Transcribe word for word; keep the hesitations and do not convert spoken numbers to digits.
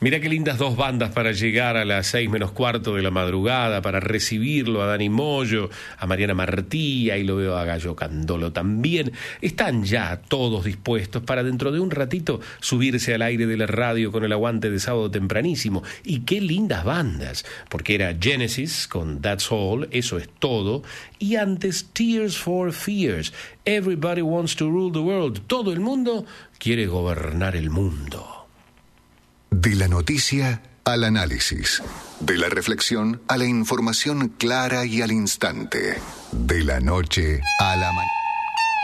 Mirá qué lindas dos bandas para llegar a las seis menos cuarto de la madrugada, para recibirlo a Dani Moyo, a Mariana Martí, ahí lo veo a Gallo Candolo también. Están ya todos dispuestos para dentro de un ratito subirse al aire de la radio con el aguante de sábado tempranísimo. Y qué lindas bandas, porque era Genesis con That's All, eso es todo, y antes Tears for Fears, Everybody Wants to Rule the World, todo el mundo quiere gobernar el mundo. De la noticia al análisis, de la reflexión a la información clara y al instante, de la noche a la mañana.